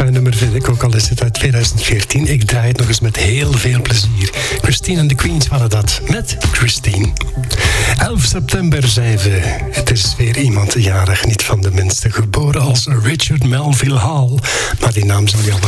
fijn nummer, vind ik, ook al is het uit 2014. Ik draai het nog eens met heel veel plezier. Christine and the Queens waren dat, met Christine. 11 september zijn we. Het is weer iemand jarig, niet van de minste. Geboren als Richard Melville Hall. Maar die naam zal je al